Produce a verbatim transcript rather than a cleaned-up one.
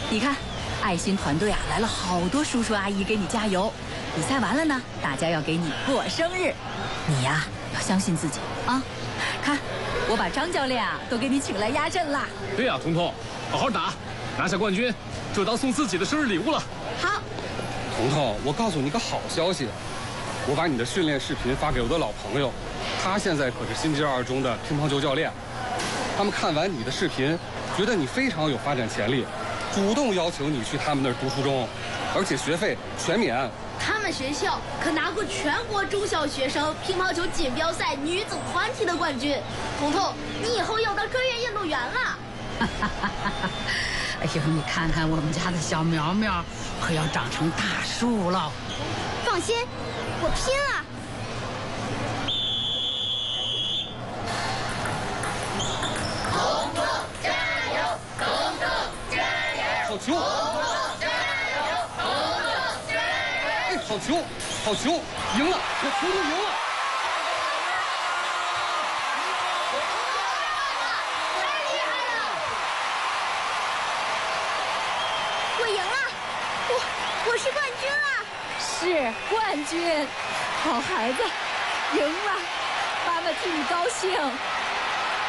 你看，爱心团队啊来了好多叔叔阿姨给你加油。比赛完了呢，大家要给你过生日，你呀要相信自己啊！看，我把张教练啊都给你请来压阵啦。 对呀、啊，彤彤，好好打，拿下冠军就当送自己的生日礼物了。 好， 彤彤，我告诉你个好消息，我把你的训练视频发给我的老朋友，他现在可是新街二中的乒乓球教练。他们看完你的视频，觉得你非常有发展潜力，主动要求你去他们那儿读初中，而且学费全免。 他们学校可拿过全国中小学生乒乓球锦标赛女子团体的冠军。彤彤，你以后要当专业运动员了。 哎呦，你看看我们家的小苗苗，可要长成大树了。 放心，我拼了！ 彤彤加油！彤彤加油！ 好球！ 彤彤加油！彤彤加油！ 哎，好球！好球！赢了！我球队赢了！ 太厉害了！我赢了！我我是冠军了！ 是冠军，好孩子，赢了，妈妈替你高兴。